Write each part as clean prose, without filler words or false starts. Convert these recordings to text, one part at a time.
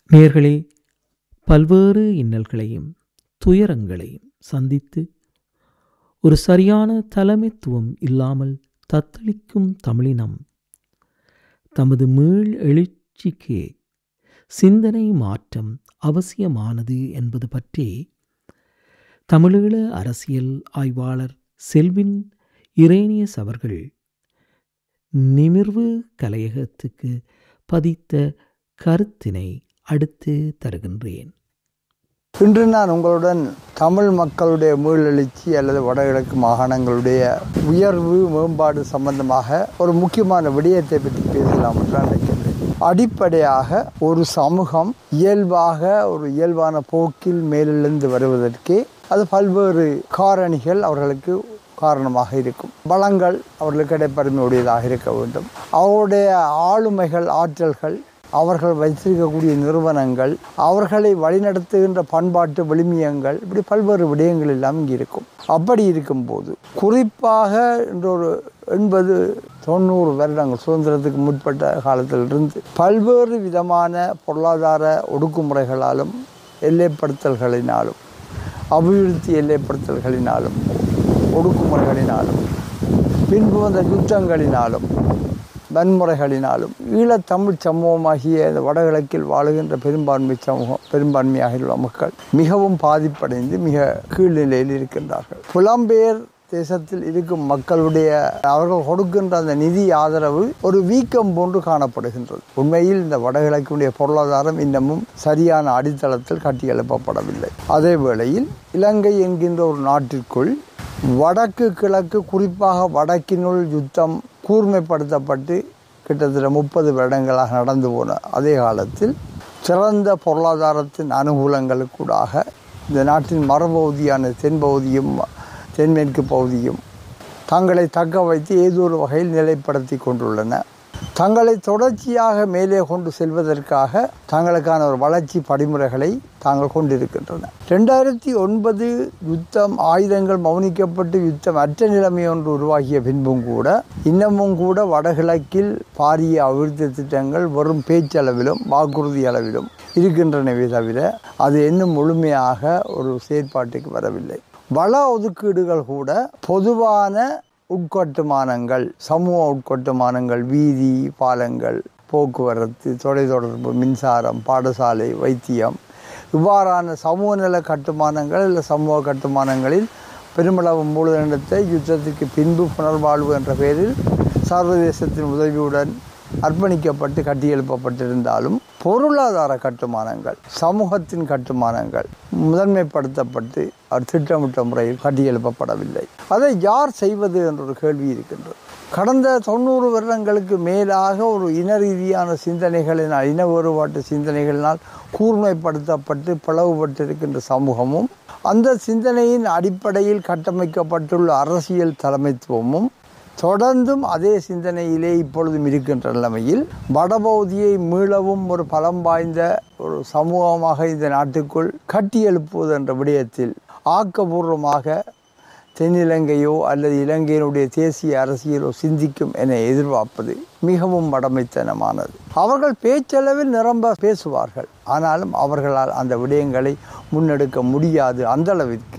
நேயர்களே, பல்வேறு இன்னல்களையும் துயரங்களையும் சந்தித்து ஒரு சரியான தலைமைத்துவம் இல்லாமல் தத்தளிக்கும் தமிழினம் தமது மீள் எழுச்சிக்கு சிந்தனை மாற்றம் அவசியமானது என்பது பற்றி தமிழீழ அரசியல் ஆய்வாளர் செல்வின் இரேனியஸ் அவர்கள் நிமிர்வு கலையகத்துக்கு பதித்த கருத்தினை அடுத்து தருகின்றேன். இன்று நான் உங்களுடன் தமிழ் மக்களுடைய மீளெழுச்சி அல்லது வடகிழக்கு மாகாணங்களுடைய உயர்வு மேம்பாடு சம்பந்தமாக ஒரு முக்கியமான விடயத்தை பற்றி பேசலாம் என்று நினைக்கின்றேன். அடிப்படையாக ஒரு சமூகம் இயல்பான போக்கில் மேலெழுந்து வருவதற்கே அது பல்வேறு காரணிகள் அவர்களுக்கு காரணமாக இருக்கும். வளங்கள் அவர்களுக்கு இடைப்பெருமையுடையதாக இருக்க வேண்டும். அவருடைய ஆளுமைகள், ஆற்றல்கள், அவர்கள் வைத்திருக்கக்கூடிய நிறுவனங்கள், அவர்களை வழிநடத்துகின்ற பண்பாட்டு விழுமியங்கள், இப்படி பல்வேறு விடயங்கள் எல்லாம் இங்கே இருக்கும். அப்படி இருக்கும்போது குறிப்பாக இன்று ஒரு 80-90 வருடங்கள் சுதந்திரத்துக்கு முற்பட்ட காலத்திலிருந்து பல்வேறு விதமான பொருளாதார ஒடுக்குமுறைகளாலும் எல்லைப்படுத்தல்களினாலும் அபிவிருத்தி எல்லைப்படுத்தல்களினாலும் ஒடுக்குமுறைகளினாலும் பின்பு வந்த யுத்தங்களினாலும் வன்முறைகளினாலும் ஈழத்தமிழ் சமூகமாகிய இந்த வடகிழக்கில் வாழுகின்ற பெரும்பான்மையாக உள்ள மக்கள் மிகவும் பாதிப்படைந்து மிக கீழ்நிலையில் இருக்கின்றார்கள். புலம்பெயர் தேசத்தில் இருக்கும் மக்களுடைய அவர்கள் கொடுக்கின்ற அந்த நிதி ஆதரவு ஒரு வீக்கம் போன்று காணப்படுகின்றது. உண்மையில் இந்த வடகிழக்குடைய பொருளாதாரம் இன்னமும் சரியான அடித்தளத்தில் கட்டியெழுப்பப்படவில்லை. அதே வேளையில் இலங்கை என்கின்ற ஒரு நாட்டிற்குள் வடக்கு கிழக்கு, குறிப்பாக வடக்கினுள் யுத்தம் கூர்மைப்படுத்தப்பட்டு கிட்டத்தட்ட 30 வருடங்களாக நடந்து போன அதே காலத்தில் சிறந்த பொருளாதாரத்தின் அனுகூலங்களுக்கூடாக இந்த நாட்டின் மறுபகுதியான தென்பகுதியும் தென்மேற்கு பகுதியும் தங்களை தக்க வைத்து ஏதோ ஒரு வகையில் நிலைப்படுத்தி கொண்டுள்ளன. தங்களை தொடர்ச்சியாக மேலே கொண்டு செல்வதற்காக தங்களுக்கான ஒரு வளர்ச்சி படிமுறைகளை தாங்கள் கொண்டிருக்கின்றன. 2009 யுத்தம், ஆயுதங்கள் மௌனிக்கப்பட்டு யுத்தம் அற்ற நிலைமை ஒன்று உருவாகிய பின்பும் கூட இன்னமும் கூட வடகிழக்கில் பாரிய அபிவிருத்தி திட்டங்கள் வெறும் பேச்சளவிலும் வாக்குறுதி அளவிலும் இருக்கின்றனவே தவிர அது இன்னும் முழுமையாக ஒரு செயற்பாட்டுக்கு வரவில்லை. வள ஒதுக்கீடுகள் கூட பொதுவான உட்கட்டுமானங்கள், சமூக உட்கட்டுமானங்கள், வீதி பாலங்கள், போக்குவரத்து, தொலைத்தொடர்பு, மின்சாரம், பாடசாலை, வைத்தியம், இவ்வாறான சமூக நல கட்டுமானங்கள் இல்லை சமூக கட்டுமானங்களில் பெருமளவு மூலதனத்தை யுத்தத்துக்கு பின்பு புனர்வாழ்வு என்ற பெயரில் சர்வதேசத்தின் உதவியுடன் அர்ப்பணிக்கப்பட்டு கட்டியெழுப்பப்பட்டிருந்தாலும் பொருளாதார கட்டுமானங்கள், சமூகத்தின் கட்டுமானங்கள் முதன்மைப்படுத்தப்பட்டு திட்டமிட்ட முறையில் கட்டியெழுப்பப்படவில்லை. அதை யார் செய்வது என்ற ஒரு கேள்வி இருக்கின்றது. கடந்த 90 வருடங்களுக்கு மேலாக ஒரு இன ரீதியான சிந்தனைகளினால், இன வேறுபாட்டு சிந்தனைகளினால் கூர்மைப்படுத்தப்பட்டு பிளவுபட்டிருக்கின்ற சமூகமும் அந்த சிந்தனையின் அடிப்படையில் கட்டமைக்கப்பட்டுள்ள அரசியல் தலைமைத்துவமும் தொடர்ந்தும் அதே சிந்தனையிலே இப்பொழுதும் இருக்கின்ற நிலைமையில் வடபகுதியை மீளவும் ஒரு பலம் வாய்ந்த ஒரு சமூகமாக இந்த நாட்டுக்குள் கட்டியெழுப்புவது என்ற விடயத்தில் ஆக்கபூர்வமாக தென்னிலங்கையோ அல்லது இலங்கையினுடைய தேசிய அரசியலோ சிந்திக்கும் என எதிர்பார்ப்பது மிகவும் மடமைத்தனமானது. அவர்கள் பேச்சளவில் நிரம்ப பேசுவார்கள், ஆனாலும் அவர்களால் அந்த விடயங்களை முன்னெடுக்க முடியாது. அந்த அளவிற்கு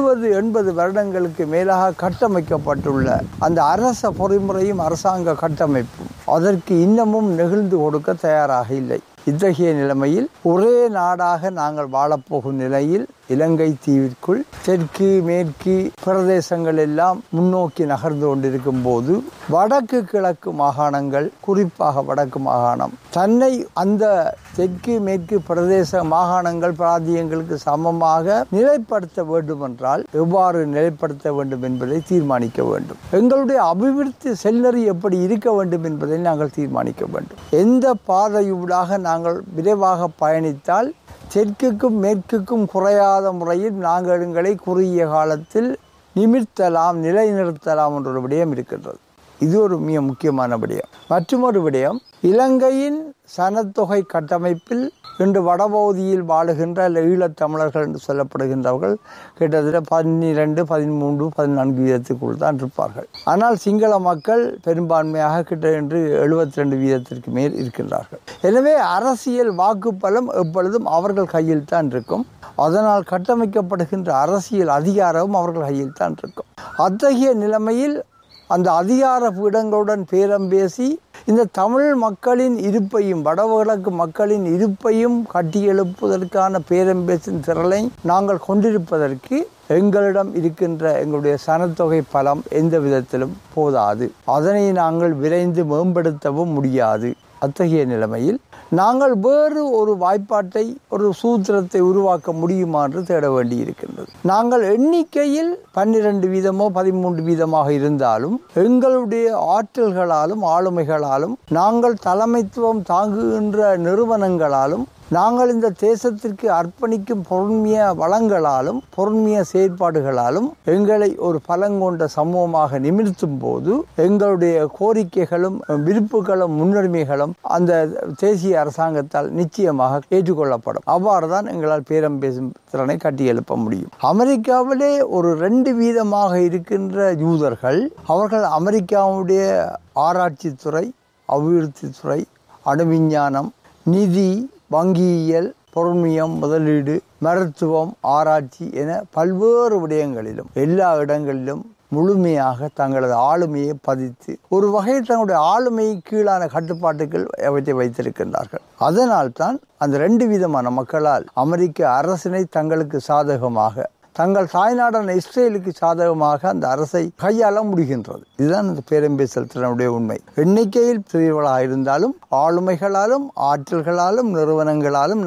70-80 வருடங்களுக்கு மேலாக கட்டமைக்கப்பட்டுள்ள அந்த அரச பொறிமுறையும் அரசாங்க கட்டமைப்பும் அதற்கு இன்னமும் நெகிழ்ந்து கொடுக்க தயாராக இல்லை. இத்தகைய நிலைமையில் ஒரே நாடாக நாங்கள் வாழப்போகும் நிலையில் இலங்கை தீவிற்குள் தெற்கு மேற்கு பிரதேசங்கள் எல்லாம் முன்னோக்கி நகர்ந்து கொண்டிருக்கும் போது வடக்கு கிழக்கு மாகாணங்கள், குறிப்பாக வடக்கு மாகாணம் தன்னை அந்த தெற்கு மேற்கு பிரதேச மாகாணங்கள் பிராந்தியங்களுக்கு சமமாக நிலைப்படுத்த வேண்டும் என்றால் எவ்வாறு நிலைப்படுத்த வேண்டும் என்பதை தீர்மானிக்க வேண்டும். எங்களுடைய அபிவிருத்தி செல்நெறி எப்படி இருக்க வேண்டும் என்பதை நாங்கள் தீர்மானிக்க வேண்டும். எந்த பாதையூடாக நாங்கள் விரைவாக பயணித்தால் தெற்குக்கும் மேற்குக்கும் குறையாத முறையில் நாங்கள் எங்களை குறுகிய காலத்தில் நிலைநிறுத்தலாம் என்ற ஒரு விடயம் இருக்கின்றது. இது ஒரு மிக முக்கியமான விடயம். மற்றொரு விடயம், இலங்கையின் சனத்தொகை கட்டமைப்பில் இன்று வடபகுதியில் வாழுகின்ற ஈழத்தமிழர்கள் என்று சொல்லப்படுகின்றவர்கள் கிட்டத்தட்ட 12, 13, 14 வீதத்துக்குள் தான் இருப்பார்கள். ஆனால் சிங்கள மக்கள் பெரும்பான்மையாக கிட்ட என்று 72 வீதத்திற்கு மேல் இருக்கின்றார்கள். எனவே அரசியல் வாக்குப்பலம் எப்பொழுதும் அவர்கள் கையில் தான் இருக்கும். அதனால் கட்டமைக்கப்படுகின்ற அரசியல் அதிகாரமும் அவர்கள் கையில் தான் இருக்கும். அத்தகைய நிலைமையில் அந்த அதிகார பீடங்களுடன் பேரம் பேசி இந்த தமிழ் மக்களின் இருப்பையும் வடகிழக்கு மக்களின் இருப்பையும் கட்டியெழுப்பதற்கான பேரம் பேசும் திறனை நாங்கள் கொண்டிருப்பதற்கு எங்களிடம் இருக்கின்ற எங்களுடைய சனத்தொகை பலம் எந்த விதத்திலும் போதாது. அதனை நாங்கள் விரைந்து மேம்படுத்தவும் முடியாது. அத்தகைய நிலைமையில் நாங்கள் வேறு ஒரு வாய்ப்பாட்டை, ஒரு சூத்திரத்தை உருவாக்க முடியுமா என்று தேட வேண்டி இருக்கின்றது. நாங்கள் எண்ணிக்கையில் 12 வீதமோ 13 வீதமாக இருந்தாலும் எங்களுடைய ஆற்றல்களாலும் ஆளுமைகளாலும் நாங்கள் தலைமைத்துவம் தாங்குகின்ற நிறுவனங்களாலும் நாங்கள் இந்த தேசத்திற்கு அர்ப்பணிக்கும் பொருண்மைய வளங்களாலும் பொருண்மைய செயற்பாடுகளாலும் எங்களை ஒரு பலங்கொண்ட சமூகமாக நிமிர்த்தும் போது எங்களுடைய கோரிக்கைகளும் விருப்புகளும் முன்னுரிமைகளும் அந்த தேசிய அரசாங்கத்தால் நிச்சயமாக ஏற்றுக்கொள்ளப்படும். அவ்வாறுதான் எங்களால் பேரம் பேசும் திறனை கட்டியெழுப்ப முடியும். அமெரிக்காவிலே ஒரு 2 வீதமாக இருக்கின்ற யூதர்கள், அவர்கள் அமெரிக்காவுடைய ஆராய்ச்சித்துறை, அபிவிருத்தி துறை, அணுவிஞ்ஞானம், நிதி, வங்கியியல், பொருண்மையம், முதலீடு, மருத்துவம், ஆராய்ச்சி என பல்வேறு விடயங்களிலும் எல்லா இடங்களிலும் முழுமையாக தங்களது ஆளுமையை பதித்து ஒரு வகையில் தங்களுடைய ஆளுமை கீழான கட்டுப்பாட்டுகள் அவற்றை வைத்திருக்கின்றார்கள். அதனால் தான் அந்த 2 விதமான மக்களால் அமெரிக்க அரசினை தங்களுக்கு சாதகமாக, தங்கள் தாய்நாடான இஸ்ரேலுக்கு சாதகமாக அந்த அரசை கையாள முடிகின்றது. இதுதான் அந்த பேரம்பேசல் திறனுடைய உண்மை. எண்ணிக்கையில் பெரியவர்களாக இருந்தாலும் ஆளுமைகளாலும் ஆற்றல்களாலும் நிறுவனங்களாலும்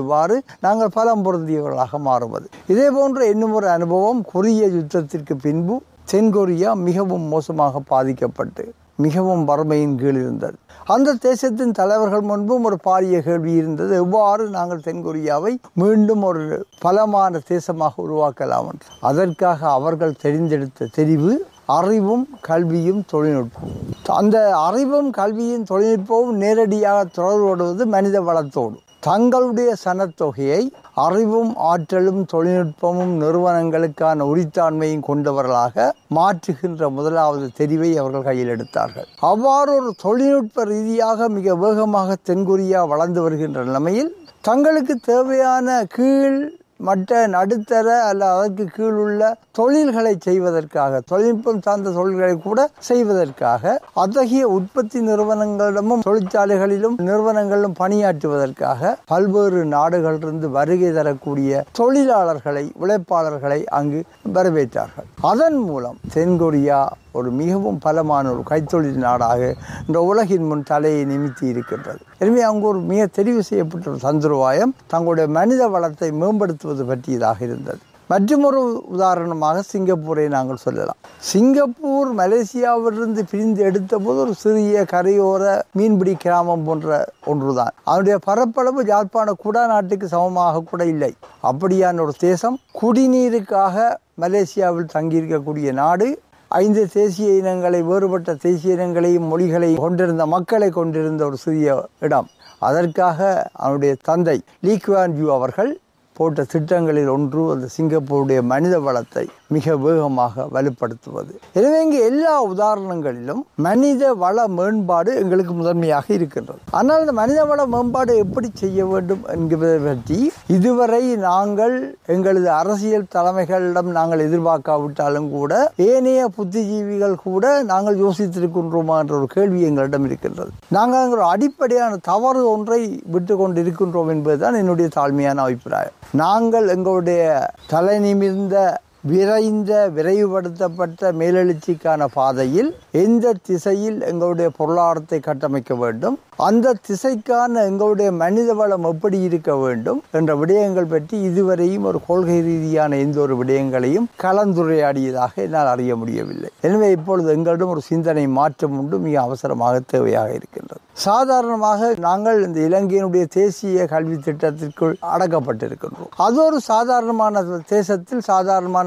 நாங்கள் பலம் பொருந்தியவர்களாக மாறுவது. இதே போன்ற இன்னும் ஒரு அனுபவம், கொரிய யுத்தத்திற்கு பின்பு தென்கொரியா மிகவும் மோசமாக பாதிக்கப்பட்டு மிகவும் வறுமையின் கீழ் இருந்தது. அந்த தேசத்தின் தலைவர்கள் முன்பும் ஒரு பாரிய கேள்வி இருந்தது, எவ்வாறு நாங்கள் தென்கொரியாவை மீண்டும் ஒரு பலமான தேசமாக உருவாக்கலாம் என்று. அதற்காக அவர்கள் தெரிந்தெடுத்த தெரிவு அறிவும் கல்வியும் தொழில்நுட்பம். அந்த அறிவும் கல்வியும் தொழில்நுட்பமும் நேரடியாக தொடர்புபடுவது மனித வளத்தோடு. தங்களுடைய சனத்தொகையை அறிவும் ஆற்றலும் தொழில்நுட்பமும் நிறுவனங்களுக்கான உரித்தாண்மையும் கொண்டவர்களாக மாற்றுகின்ற முதலாவது தெரிவை அவர்கள் கையில் எடுத்தார்கள். அவ்வாறு ஒரு தொழில்நுட்ப ரீதியாக மிக வேகமாக தென்கொரியா வளர்ந்து வருகின்ற நிலைமையில் தங்களுக்கு தேவையான கீழ் மற்ற நடுத்தர அல்ல அதற்கு கீழ் உள்ள தொழில்களை செய்வதற்காக, தொழில்நுட்பம் சார்ந்த தொழில்களை கூட செய்வதற்காக அத்தகைய உற்பத்தி நிறுவனங்களிடமும் தொழிற்சாலைகளிலும் நிறுவனங்களிலும் பணியாற்றுவதற்காக பல்வேறு நாடுகளிலிருந்து வருகை தரக்கூடிய தொழிலாளர்களை, உழைப்பாளர்களை அங்கு வரவேற்றார்கள். அதன் மூலம் தென்கொரியா ஒரு மிகவும் பலமான ஒரு கைத்தொழில் நாடாக இந்த உலகின் முன் தலையை நிமித்தி இருக்கின்றது. எனவே அங்கு ஒரு மிக தெரிவு செய்யப்பட்ட ஒரு தந்திரோபாயம் தங்களுடைய மனித வளத்தை மேம்படுத்துவது பற்றியதாக இருந்தது. மற்றொரு உதாரணமாக சிங்கப்பூரை நாங்கள் சொல்லலாம். சிங்கப்பூர் மலேசியாவிலிருந்து பிரிந்து எடுத்த போது ஒரு சிறிய கரையோர மீன்பிடி கிராமம் போன்ற ஒன்றுதான். அதனுடைய பரப்பளவு யாழ்ப்பாண குடா நாட்டுக்கு சமமாக கூட இல்லை. அப்படியான ஒரு தேசம், குடிநீருக்காக மலேசியாவில் தங்கியிருக்கக்கூடிய நாடு, 5 தேசிய இனங்களை, வேறுபட்ட தேசிய இனங்களையும் மொழிகளையும் கொண்டிருந்த மக்களை கொண்டிருந்த ஒரு சிறிய இடம். அதற்காக அவனுடைய தந்தை லீ குவான் யூ அவர்கள் போட்ட திட்டங்களில் ஒன்று அந்த சிங்கப்பூருடைய மனித வளத்தை மிக வேகமாக வலுப்படுத்துவது. எனவே இங்கு எல்லா உதாரணங்களிலும் மனித வள மேம்பாடு எங்களுக்கு முதன்மையாக இருக்கின்றது. ஆனால் இந்த மனித வள மேம்பாடு எப்படி செய்ய வேண்டும் என்கிறதை பற்றி இதுவரை நாங்கள் எங்களது அரசியல் தலைமைகளிடம் நாங்கள் எதிர்பார்க்காவிட்டாலும் கூட ஏனைய புத்திஜீவிகள் கூட நாங்கள் யோசித்திருக்கின்றோமா என்ற ஒரு கேள்வி எங்களிடம் இருக்கின்றது. நாங்கள் ஒரு அடிப்படையான தவறு ஒன்றை விட்டு கொண்டு இருக்கின்றோம் என்பதுதான் என்னுடைய தாழ்மையான அபிப்பிராயம். நாங்கள் எங்களுடைய தலை நிமிர்ந்த விரைவுபடுத்தப்பட்ட மேலெழுச்சிக்கான பாதையில் எந்த திசையில் எங்களுடைய பொருளாதாரத்தை கட்டமைக்க வேண்டும், அந்த திசைக்கான எங்களுடைய மனித வளம் எப்படி இருக்க வேண்டும் என்ற விடயங்கள் பற்றி இதுவரையும் ஒரு கொள்கை ரீதியான எந்த ஒரு விடயங்களையும் கலந்துரையாடியதாக என்னால் அறிய முடியவில்லை. எனவே இப்பொழுது எங்களிடம் ஒரு சிந்தனை மாற்றம் உண்டு, மிக அவசரமாக தேவையாக இருக்கின்றது. சாதாரணமாக நாங்கள் இந்த இலங்கையினுடைய தேசிய கல்வி திட்டத்திற்குள் அடக்கப்பட்டிருக்கின்றோம். அது ஒரு சாதாரணமான தேசத்தில் சாதாரணமான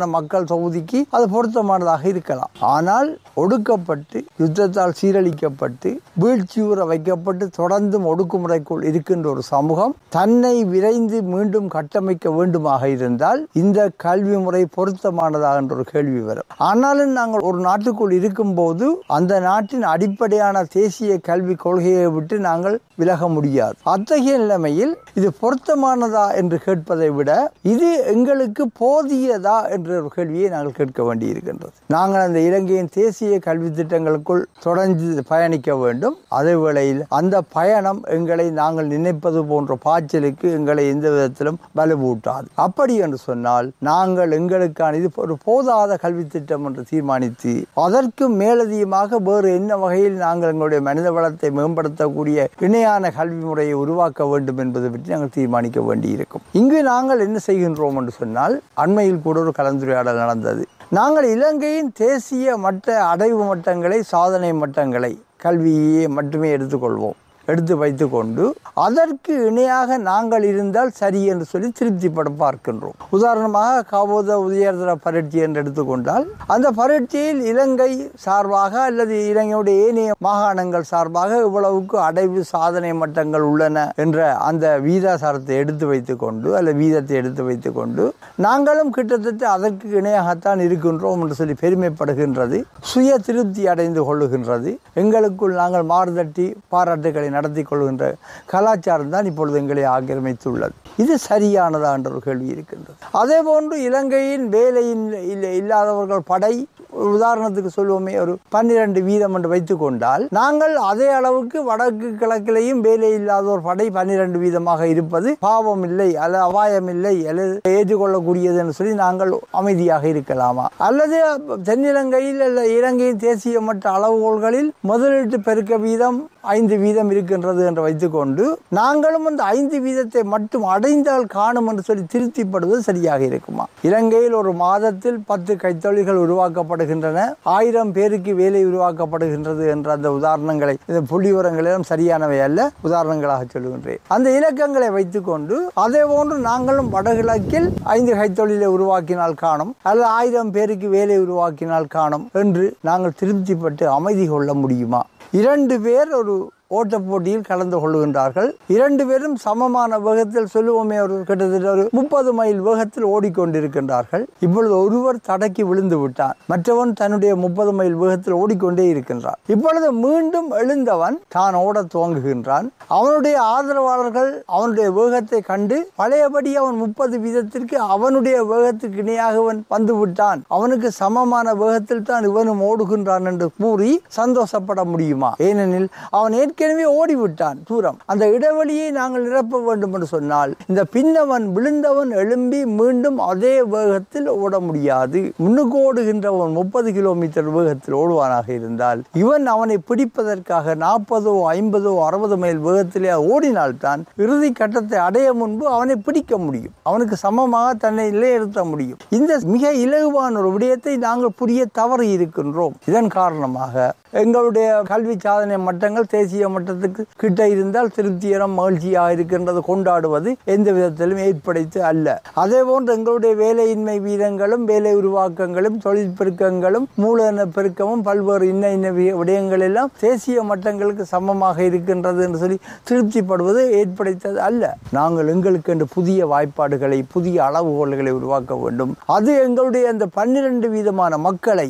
மக்கள் தொகுதிக்கு அது பொருத்தமானதாக இருக்கலாம். ஆனால் ஒடுக்கப்பட்டு யுத்தத்தால் சீரழிக்கப்பட்டு வீழ்ச்சியுற வைக்கப்பட்டு தொடர்ந்தும் ஒடுக்குமுறைக்குள் இருக்கின்ற ஒரு சமூகம் தன்னை விரைந்து மீண்டும் கட்டமைக்க வேண்டுமாக இருந்தால் இந்த கல்வி முறை பொருத்தமானதாக என்ற ஒரு கேள்வி வரும். ஆனாலும் நாங்கள் ஒரு நாட்டுக்குள் இருக்கும் போது அந்த நாட்டின் அடிப்படையான தேசிய கல்வி கொள்கையை விட்டு நாங்கள் விலக முடியாது. அத்தகைய நிலைமையில் இது பொருத்தமானதா என்று கேட்பதை விட இது எங்களுக்கு போதியதா என்ற ஒரு கேள்வியை நாங்கள் கேட்க வேண்டி இருக்கின்றது. நாங்கள் அந்த இலங்கையின் தேசிய கல்வி திட்டங்களுக்குள் தொடர்ந்து பயணிக்க வேண்டும். அதே வேளையில் அந்த பயணம் எங்களை நாங்கள் நினைப்பது போன்ற பாய்ச்சலுக்கு எங்களை எந்த விதத்திலும் வலுவூட்டாது. அப்படி என்று சொன்னால் நாங்கள் எங்களுக்கான இது ஒரு போதாத கல்வி திட்டம் என்று தீர்மானித்து அதற்கு மேலதிகமாக வேறு என்ன வகையில் நாங்கள் எங்களுடைய மனித வளத்தை மேம்படுத்தக்கூடிய இணையான கல்வி முறையை உருவாக்க வேண்டும் என்பதை பற்றி நாங்கள் தீர்மானிக்க வேண்டி இருக்கும். இங்கு நாங்கள் என்ன செய்கின்றோம் என்று சொன்னால், அண்மையில் கூட ஒரு கலந்துரையாடல் நடந்தது. நாங்கள் இலங்கையின் தேசிய மட்ட அடைவு மட்டங்களை, சாதனை மட்டங்களை, கல்வியை மட்டுமே எடுத்து வைத்து கொண்டு அதற்கு இணையாக நாங்கள் இருந்தால் சரி என்று சொல்லி திருப்திப்பட பார்க்கின்றோம். உதாரணமாக காபோத உயர்தர பரீட்சை என்று எடுத்துக்கொண்டால் அந்த பரீட்சையில் இலங்கை சார்பாக அல்லது இலங்கையுடைய ஏனைய மாகாணங்கள் சார்பாக இவ்வளவுக்கு அடைவு சாதனை மட்டங்கள் உள்ளன என்ற அந்த வீதாசாரத்தை எடுத்து வைத்து கொண்டு அல்லது வீதத்தை எடுத்து வைத்து கொண்டு நாங்களும் கிட்டத்தட்ட அதற்கு இணையாகத்தான் இருக்கின்றோம் என்று சொல்லி பெருமைப்படுகின்றது, சுய திருப்தி அடைந்து கொள்ளுகின்றது. எங்களுக்குள் நாங்கள் மாறுதட்டி பாராட்டுகளை நடத்தி கொள்கின்ற கலாச்சாரம் தான் இப்பொழுது எங்களை ஆக்கிரமித்துள்ளது. இது சரியானதா என்ற ஒரு கேள்வி இருக்கின்றது. அதே போன்று இலங்கையின் வேலையின் இல்லாதவர்கள் படை, உதாரணத்துக்கு சொல்லுவோமே, ஒரு 12 வீதம் என்று வைத்துக் கொண்டால் நாங்கள் அதே அளவுக்கு வடக்கு கிழக்கிலையும் வேலை இல்லாதோர் படை 12 வீதமாக இருப்பது பாவம் இல்லை அல்லது அபாயம் இல்லை அல்லது ஏற்றுக்கொள்ளக்கூடியது என்று சொல்லி நாங்கள் அமைதியாக இருக்கலாமா? அல்லது தென்னிலங்கையில் அல்லது இலங்கையின் தேசிய மட்ட அளவுகோல்களில் முதலீட்டு பெருக்க வீதம் 5 வீதம் இருக்கின்றது என்று வைத்துக்கொண்டு நாங்களும் அந்த 5 வீதத்தை மட்டும் அடைந்தால் காணும் என்று சொல்லி திருப்திப்படுவது சரியாக இருக்குமா? இலங்கையில் ஒரு மாதத்தில் 10 கைத்தொழில்கள் உருவாக்கப்படுகின்றன, 1000 பேருக்கு வேலை உருவாக்கப்படுகின்றது என்ற அந்த உதாரணங்களை, இந்த புள்ளி விவரங்களிலும் சரியானவை அல்ல, உதாரணங்களாக சொல்லுகின்றேன். அந்த இலக்கங்களை வைத்துக்கொண்டு அதே போன்று நாங்களும் வடகிழக்கில் 5 கைத்தொழிலை உருவாக்கினால் காணும் அல்லது 1000 பேருக்கு வேலை உருவாக்கினால் காணும் என்று நாங்கள் திருப்திப்பட்டு அமைதி கொள்ள முடியுமா? 2 பேர் ஒரு ஓட்ட போட்டியில் கலந்து கொள்கின்றார்கள். 2 பேரும் சமமான வேகத்தில், சொல்லுவோமே, ஒரு கிட்டத்தட்ட ஒரு 30 மைல் வேகத்தில் ஓடிக்கொண்டிருக்கின்றார்கள். இப்பொழுது ஒருவர் தடக்கி விழுந்து விட்டான், மற்றவன் தன்னுடைய 30 மைல் வேகத்தில் ஓடிக்கொண்டே இருக்கின்றான். இப்பொழுது மீண்டும் எழுந்தவன் தான் ஓட துவங்குகின்றான். அவனுடைய ஆதரவாளர்கள் அவனுடைய வேகத்தை கண்டு பழையபடி அவன் 30 வீதத்திற்கு அவனுடைய வேகத்துக்கு இணையாக அவன் வந்து விட்டான், அவனுக்கு சமமான வேகத்தில் தான் இவனும் ஓடுகின்றான் என்று கூறி சந்தோஷப்பட முடியுமா? ஏனெனில் அவன் ஏற்கனவே ஓடிவிட்டான் தூரம். அந்த இடைவெளியை நாங்கள் நிரப்ப வேண்டும் என்று சொன்னால் இந்த பின்னவன் விழுந்தவன் எழும்பி மீண்டும் அதே வேகத்தில் ஓட முடியாது. முன்னுக்கு ஓடுகின்றவன் 30 கிலோமீட்டர் வேகத்தில் ஓடுவானாக இருந்தால் இவன் அவனை பிடிப்பதற்காக 40, 50, 60 மைல் வேகத்திலே ஓடினால்தான் இறுதி கட்டத்தை அடைய முன்பு அவனை பிடிக்க முடியும், அவனுக்கு சமமாக தன்னை நிலைநிறுத்த முடியும். இந்த மிக இலகுவான ஒரு விடயத்தை நாங்கள் புரிய தவறி இருக்கின்றோம். இதன் காரணமாக எங்களுடைய கல்வி சாதனை மட்டங்கள் தேசிய மட்டத்துக்கு கிட்ட இருந்தால் திருப்தியரம் மகிழ்ச்சியாக இருக்கின்றது கொண்டாடுவது எந்த விதத்திலும் ஏற்படுத்தி அல்ல. அதே போன்று எங்களுடைய வேலையின்மை வீதங்களும் வேலை உருவாக்கங்களும் தொழில் பெருக்கங்களும் மூலதன பெருக்கமும் பல்வேறு இன்ன விடயங்கள் எல்லாம் தேசிய மட்டங்களுக்கு சமமாக இருக்கின்றது என்று சொல்லி திருப்திப்படுவது ஏற்படுத்தது அல்ல. நாங்கள் எங்களுக்கு என்று புதிய வாய்ப்பாடுகளை, புதிய அளவுகோல்களை உருவாக்க வேண்டும். அது எங்களுடைய அந்த 12 வீதமான மக்களை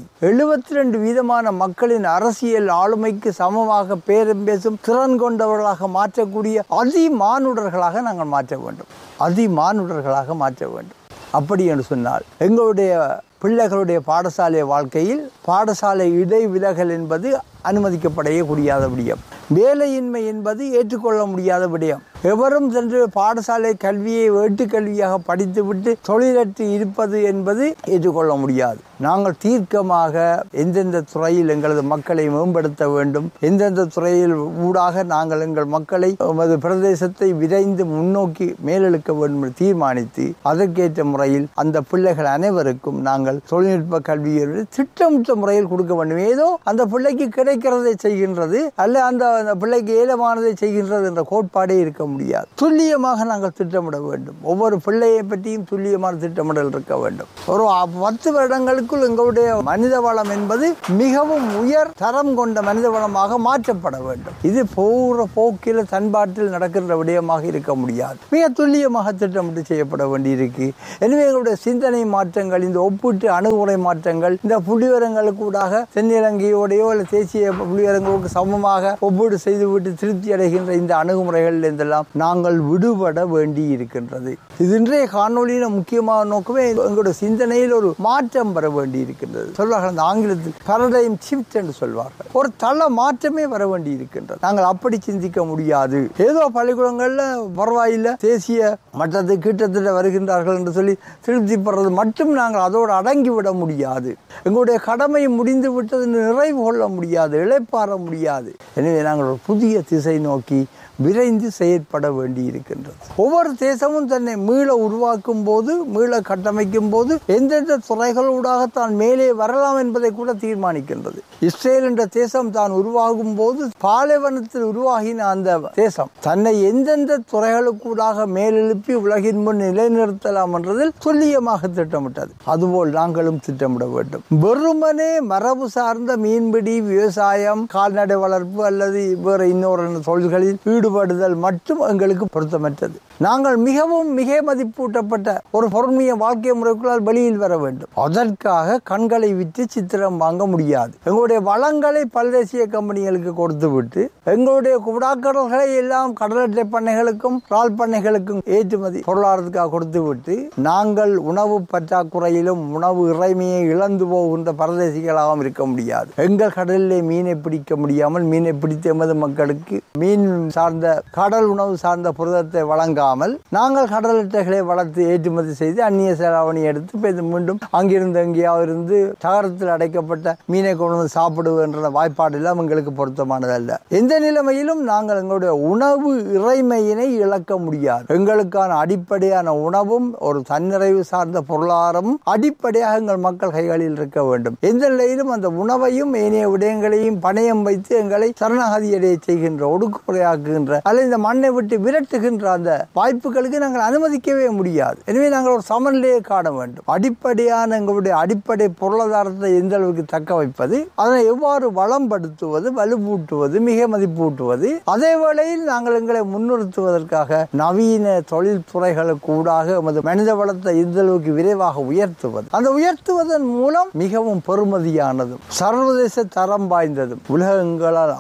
72 வீதமான மக்களின் அரசியல் ஆளுமைக்கு சமமாக பேரும் பேசும் திறன் கொண்டவர்களாக மாற்றக்கூடிய அதிமானுடர்களாக நாங்கள் மாற்ற வேண்டும், அதிமானுடர்களாக மாற்ற வேண்டும். அப்படி என்று சொன்னால் எங்களுடைய பிள்ளைகளுடைய பாடசாலை வாழ்க்கையில் பாடசாலை இடைவிலகல் என்பது அனுமதிக்கப்படவே கூடியாத விடயம், வேலையின்மை என்பது ஏற்றுக்கொள்ள முடியாத விடயம். எவரும் சென்று பாடசாலை கல்வியை வேட்டுக்கல்வியாக படித்துவிட்டு தொழிலற்று இருப்பது என்பது ஏற்றுக்கொள்ள முடியாது. நாங்கள் தீர்க்கமாக எந்தெந்த துறையில் எங்களது மக்களை மேம்படுத்த வேண்டும், எந்தெந்த துறையில் ஊடாக நாங்கள் எங்கள் மக்களை பிரதேசத்தை விரைந்து முன்னோக்கி மேலெழுக்க வேண்டும் என்று தீர்மானித்து அதற்கேற்ற முறையில் அந்த பிள்ளைகள் அனைவருக்கும் நாங்கள் தொழில்நுட்ப கல்வியை திட்டமிட்ட முறையில் கொடுக்க வேண்டும். ஏதோ அந்த பிள்ளைக்கு கிடைக்கிறதை செய்கின்றது அல்ல அந்த பிள்ளைக்கு ஏலமானதை செய்கின்றது என்ற கோட்பாடே இருக்க முடியாது. துல்லியமாக நாங்கள் திட்டமிட வேண்டும். ஒவ்வொரு பிள்ளையை பற்றியும் துல்லியமான திட்டமிடல் இருக்க வேண்டும். ஒரு 10 வருடங்களுக்குள் எங்களுடைய மனித வளம் என்பது மிகவும் உயர் தரம் கொண்ட மனித வளமாக மாற்றப்பட வேண்டும். இது போக்கில் தன்பாட்டில் நடக்கின்ற விடயமாக இருக்க முடியாது. மிக துல்லியமாக திட்டமிட்டு செய்யப்பட வேண்டியிருக்கு. எனவே எங்களுடைய சிந்தனை மாற்றங்கள், இந்த ஒப்பீட்டு அணுகுமுறை மாற்றங்கள், இந்த புள்ளிவிவரங்களுக்கு ஊடாக தென்னிலங்கையோடையோ அல்லது தேசிய புள்ளிவிவரங்களுக்கு சமமாக ஒப்பீடு செய்துவிட்டு திருப்தி அடைகின்ற இந்த அணுகுமுறைகள் இருந்தெல்லாம் நாங்கள் விடுபட வேண்டி இருக்கின்றது. இது இன்றைய காணொலியின முக்கியமான நோக்கமே எங்களுடைய சிந்தனையில் ஒரு மாற்றம் வர வேண்டி இருக்கின்றது. சொல்வார்கள் அந்த ஆங்கிலத்தில் paradigm shift என்று சொல்வார்கள். ஒரு தள மாற்றமே வர வேண்டி இருக்கின்றது. நாங்கள் அப்படி சிந்திக்க முடியாது. ஏதோ பள்ளிக்கூடங்கள்ல பரவாயில்லை, தேசிய மட்டத்தை கிட்டத்தட்ட வருகின்றார்கள் என்று சொல்லி திருப்தி பெறுறது மட்டும் நாங்கள் அதோடு அடங்கிவிட முடியாது. எங்களுடைய கடமை முடிந்து விட்டது நிறைவு கொள்ள முடியாது, இளைப்பாற முடியாது. எனவே நாங்கள் ஒரு புதிய திசை நோக்கி விரைந்து செயற்பட வேண்டி இருக்கின்றது. ஒவ்வொரு தேசமும் தன்னை மீள உருவாக்கும் போது, மீள கட்டமைக்கும் போது எந்தெந்த துறைகளூடாக தான் மேலே வரலாம் என்பதை கூட தீர்மானிக்கின்றது. இஸ்ரேல் என்ற தேசம் தான் உருவாகும் போது பாலைவனத்தில் உருவாகின அந்த தேசம் தன்னை எந்தெந்த துறைகளுக்கூடாக மேலெழுப்பி உலகின் முன் நிலைநிறுத்தலாம் என்றதில் துல்லியமாக திட்டமிட்டது. அதுபோல் நாங்களும் திட்டமிட வேண்டும். வெறுமனே மரபு சார்ந்த மீன்பிடி, விவசாயம், கால்நடை வளர்ப்பு அல்லது வேறு இன்னொரு தொழில்களில் ஈடுபடுதல் மட்டும் எங்களுக்கு பொருத்தமற்றது. நாங்கள் மிகவும் மிக மதிப்பூட்டப்பட்ட ஒரு பொருண்மைய வாழ்க்கை முறைக்குள்ளால் வெளியில் வர வேண்டும். அதற்காக கண்களை விட்டு சித்திரம் வாங்க முடியாது. எங்களுடைய வளங்களை பல்தேசிய கம்பெனிகளுக்கு கொடுத்து விட்டு எங்களுடைய குடாக்கடல்களை எல்லாம் கடலட்டை பண்ணைகளுக்கும் இறால் பண்ணைகளுக்கும் ஏற்றுமதி பொருளாதாரத்துக்காக கொடுத்து விட்டு நாங்கள் உணவு பற்றாக்குறையிலும் உணவு இறைமையை இழந்து போகின்ற பரதேசிகளாகவும் இருக்க முடியாது. எங்கள் கடலிலே மீனை பிடிக்க முடியாமல் மீனை பிடித்த எமது மக்களுக்கு மீன் சார்ந்த கடல் உணவு சார்ந்த புரதத்தை வழங்காமல் நாங்கள் கடல் அட்டைகளை வளர்த்து ஏற்றுமதி செய்து அந்நிய செலாவணி எடுத்து மீண்டும் அங்கிருந்து எங்கேயாவது இருந்து தகரத்தில் அடைக்கப்பட்ட மீனை கொண்டு வந்து சாப்பிடுகின்ற வாய்ப்பாடு எல்லாம் எங்களுக்கு பொருத்தமானதல்ல. எந்த நிலைமையிலும் நாங்கள் எங்களுடைய உணவு இறைமையினை இழக்க முடியாது. எங்களுக்கான அடிப்படையான உணவும் ஒரு தன்னிறைவு சார்ந்த பொருளாதாரமும் அடிப்படையாக எங்கள் மக்கள் கைகளில் இருக்க வேண்டும். எந்த நிலையிலும் அந்த உணவையும் ஏனைய விடயங்களையும் பணயம் வைத்து எங்களை சரணாகதியடைய செய்கின்ற, ஒடுக்குமுறையாக்குகின்ற அல்லது இந்த மண்ணை விட்டு விரட்டுகின்ற அந்த வாய்ப்புகளுக்கு நாங்கள் அனுமதிக்கவே முடியாது. எனவே நாங்கள் ஒரு சமநிலையை காண வேண்டும். அடிப்படையான எங்களுடைய அடிப்படை பொருளாதாரத்தை எந்த அளவுக்கு தக்க வைப்பது, அதனை எவ்வாறு வளம்படுத்துவது, வலுவூட்டுவது, மிக மதிப்பூட்டுவது, அதே வேளையில் நாங்கள் எங்களை முன்னிறுத்துவதற்காக நவீன தொழில் துறைகளுக்கு ஊடாக எமது மனித வளத்தை இந்த அளவுக்கு விரைவாக உயர்த்துவது, அந்த உயர்த்துவதன் மூலம் மிகவும் பெறுமதியானதும் சர்வதேச தரம் வாய்ந்ததும் உலகங்களால்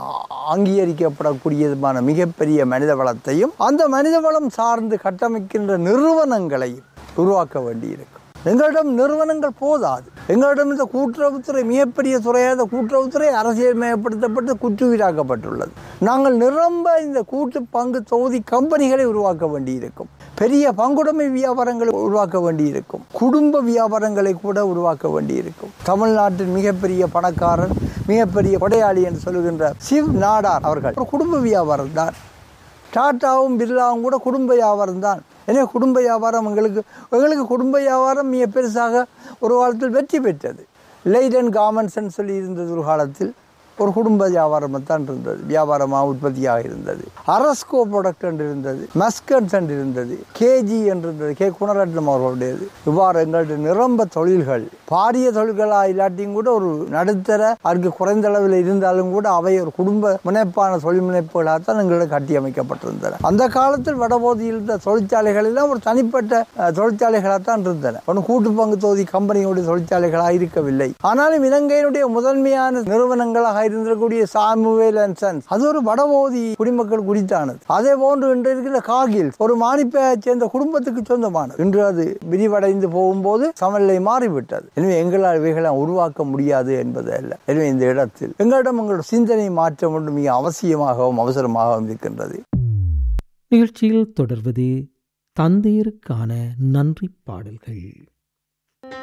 அங்கீகரிக்கப்படக்கூடியதுமான மிகப்பெரிய மனித வளத்தையும் அந்த மனித வளம் சார்ந்து கட்டமைக்கின்ற நிறுவனங்களையும் உருவாக்க வேண்டியிருக்கும். எங்களிடம் நிறுவனங்கள் போதாது. எங்களிடம் இந்த கூட்டுறவுத்துறை மிகப்பெரிய துறையாக கூட்டுறவுத்துறை அரசியல் மயப்படுத்தப்பட்டு குற்றுயிராக்கப்பட்டுள்ளது. நாங்கள் நிரம்ப இந்த கூட்டு பங்கு தொகுதி கம்பெனிகளை உருவாக்க வேண்டியிருக்கும். பெரிய பங்குடைமை வியாபாரங்களை உருவாக்க வேண்டியிருக்கும். குடும்ப வியாபாரங்களை கூட உருவாக்க வேண்டியிருக்கும். தமிழ்நாட்டின் மிகப்பெரிய பணக்காரன், மிகப்பெரிய கொடையாளி என்று சொல்லுகின்ற சிவ் நாடார் அவர்கள் ஒரு குடும்ப வியாபாரம் தான். டாட்டாவும் பிர்லாவும் கூட குடும்ப வியாபாரம் தான். எனவே குடும்ப வியாபாரம் எங்களுக்கு குடும்ப வியாபாரம் மிக பெருசாக ஒரு காலத்தில் வெற்றி பெற்றது. லைடன் கார்மெண்ட்ஸ் சொல்லி இருந்தது ஒரு காலத்தில். ஒரு குடும்ப வியாபாரம்தான் இருந்தது, வியாபாரமாக உற்பத்தியாக இருந்தது. அரஸ்கோ ப்ராடக்ட் என்று இருந்தது, மஸ்கட்ஸ் என்று இருந்தது, கேஜி என்று இருந்தது, கே குணரட்னம் அவர்களுடையது. இவ்வாறு எங்களுடைய நிரம்ப தொழில்கள் பாரிய தொழில்களாக இல்லாட்டியும் கூட ஒரு நடுத்தர அதுக்கு குறைந்த அளவில் இருந்தாலும் கூட அவை ஒரு குடும்ப முனைப்பான தொழில் முனைப்புகளாகத்தான் எங்களுக்கு கட்டி அமைக்கப்பட்டிருந்தன. அந்த காலத்தில் வடபகுதியில் இருந்த தொழிற்சாலைகள் எல்லாம் ஒரு தனிப்பட்ட தொழிற்சாலைகளாகத்தான் இருந்தன. ஒன்று கூட்டு பங்கு தொகுதி கம்பெனிகளுடைய தொழிற்சாலைகளாக இருக்கவில்லை. ஆனாலும் இலங்கையினுடைய முதன்மையான நிறுவனங்களாக இருந்திருக்கக்கூடிய சாமுவேல் அண்ட் சன்ஸ் அது ஒரு வடபகுதி குடிமக்கள் குறித்தானது. அதே போன்று இன்று இருக்கிற காகில் ஒரு மானிப்பையை சேர்ந்த குடும்பத்துக்கு சொந்தமானது. இன்று அது விரிவடைந்து போகும்போது சமநிலை மாறிவிட்டது. எனவே எங்களால் இவைகளை உருவாக்க முடியாது என்பது அல்ல. எனவே இந்த இடத்தில் எங்களிடம் எங்களோட சிந்தனை மாற்றம் ஒன்று மிக அவசியமாகவும் அவசரமாகவும் இருக்கின்றது. நிகழ்ச்சியில் தொடர்வது தந்தையருக்கான நன்றி பாடல்கள்.